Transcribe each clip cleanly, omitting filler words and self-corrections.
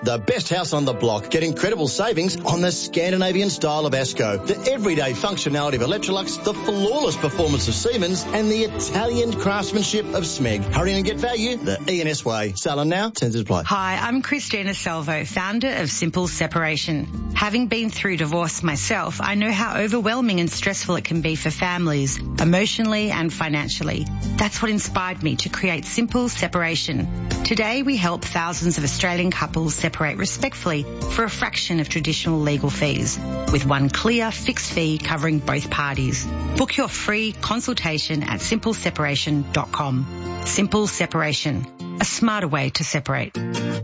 The best house on the block. Get incredible savings on the Scandinavian style of Asco, the everyday functionality of Electrolux, the flawless performance of Siemens, and the Italian craftsmanship of Smeg. Hurry and get value the E&S way. Selling now, terms apply. Hi, I'm Christina Salvo, founder of Simple Separation. Having been through divorce myself, I know how overwhelming and stressful it can be for families, emotionally and financially. That's what inspired me to create Simple Separation. Today, we help thousands of Australian couples separate respectfully for a fraction of traditional legal fees, with one clear, fixed fee covering both parties. Book your free consultation at simpleseparation.com. Simple Separation, a smarter way to separate.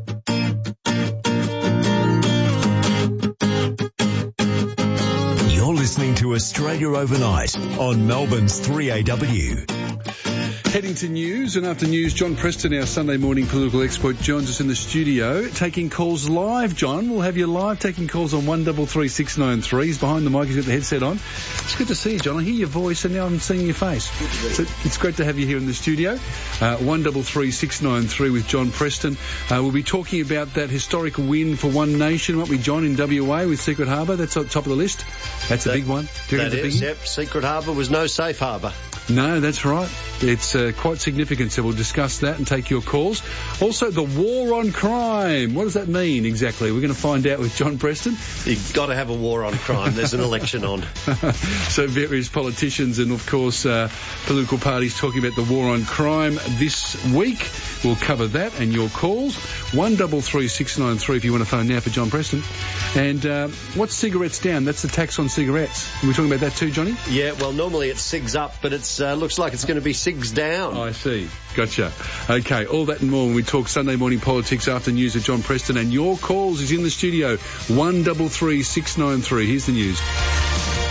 You're listening to Australia Overnight on Melbourne's 3AW. Heading to news, and after news, John Preston, our Sunday morning political expert, joins us in the studio, taking calls live. John, we'll have you live taking calls on 133693. He's behind the mic, he's got the headset on. It's good to see you, John. I hear your voice, and now I'm seeing your face. So it's great to have you here in the studio. 133693 with John Preston. We'll be talking about that historic win for One Nation, won't we, John, in WA with Secret Harbour. That's on top of the list. That's a big one. That is, yep. Secret Harbour was no safe harbour. No, that's right. It's quite significant, so we'll discuss that and take your calls. Also, the war on crime. What does that mean exactly? We're going to find out with John Preston. You've got to have a war on crime. There's an election on. So various politicians and, of course, political parties talking about the war on crime this week. We'll cover that and your calls. 133693 if you want to phone now for John Preston. And what's cigarettes down? That's the tax on cigarettes. Are we talking about that too, Johnny? Yeah, well, normally it's cigs up, but it's looks like it's going to be cigs down. I see. Gotcha. Okay, all that and more when we talk Sunday morning politics after news with John Preston. And your calls is in the studio, 133693. Here's the news.